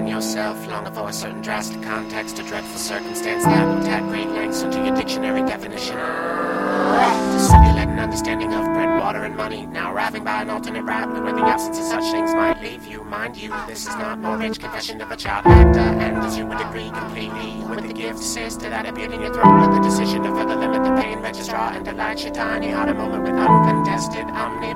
find yourself longing for a certain drastic context, a dreadful circumstance that looked at great lengths into your dictionary definition. To simulate an understanding of bread, water, and money, now arriving by an alternate route where the absence of such things might leave you. Mind you, this is not Mortgage Confession of a Child Actor, and as you would agree completely with the gift sister that appeared in your throat, let the decision to further limit the pain registrar and delight your tiny heart a moment with uncontested omnipotence.